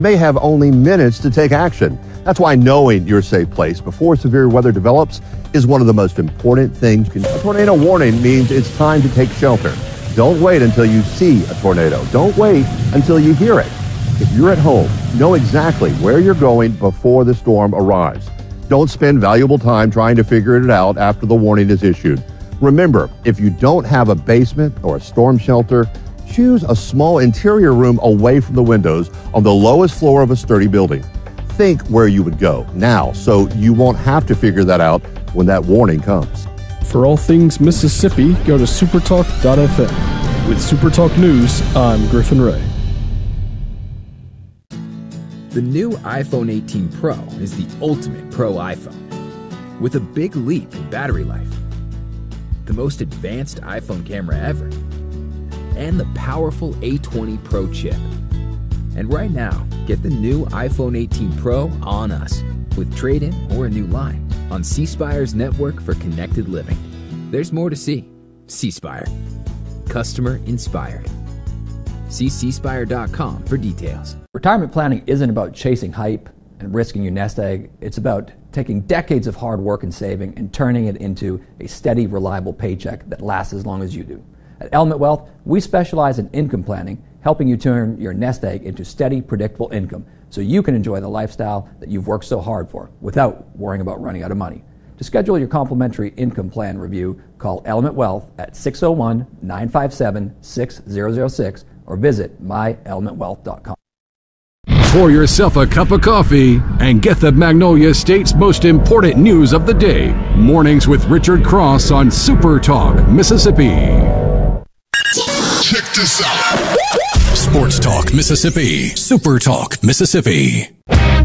may have only minutes to take action. That's why knowing your safe place before severe weather develops is one of the most important things. A tornado warning means it's time to take shelter. Don't wait until you see a tornado. Don't wait until you hear it. If you're at home, know exactly where you're going before the storm arrives. Don't spend valuable time trying to figure it out after the warning is issued. Remember, if you don't have a basement or a storm shelter, choose a small interior room away from the windows on the lowest floor of a sturdy building. Think where you would go now so you won't have to figure that out when that warning comes. For all things Mississippi, go to supertalk.fm. With Supertalk News, I'm Griffin Ray. The new iPhone 18 Pro is the ultimate pro iPhone, with a big leap in battery life, the most advanced iPhone camera ever, and the powerful A20 Pro chip. And right now, get the new iPhone 18 Pro on us with trade-in or a new line on C Spire's network for connected living. There's more to see. C Spire. Customer inspired. See cspire.com for details. Retirement planning isn't about chasing hype and risking your nest egg. It's about taking decades of hard work and saving and turning it into a steady, reliable paycheck that lasts as long as you do. At Element Wealth, we specialize in income planning, helping you turn your nest egg into steady, predictable income so you can enjoy the lifestyle that you've worked so hard for without worrying about running out of money. To schedule your complimentary income plan review, call Element Wealth at 601-957-6006 or visit myelementwealth.com. Pour yourself a cup of coffee and get the Magnolia State's most important news of the day. Mornings with Richard Cross on Super Talk, Mississippi. Check this out. Sports Talk Mississippi. Super Talk Mississippi.